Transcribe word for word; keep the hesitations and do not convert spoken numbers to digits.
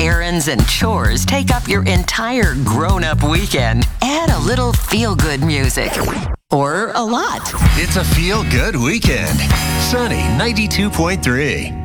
errands and chores take up your entire grown-up weekend, add a little feel-good music. Or a lot. It's a feel-good weekend. Sunny ninety-two point three.